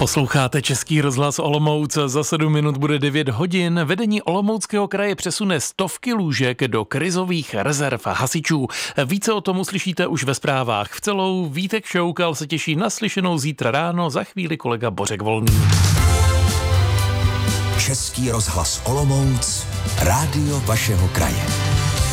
Posloucháte Český rozhlas Olomouc, za 7 minut bude 9 hodin. Vedení Olomouckého kraje přesune stovky lůžek do krizových rezerv hasičů. Více o tom uslyšíte už ve zprávách. V celou Vítek Šoukal se těší na slyšenou zítra ráno, za chvíli kolega Bořek Volný. Český rozhlas Olomouc, rádio vašeho kraje.